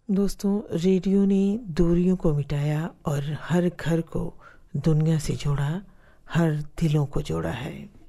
दोस्तों, रेडियो ने दूरियों को मिटाया और हर घर को दुनिया से जोड़ा, हर दिलों को जोड़ा है।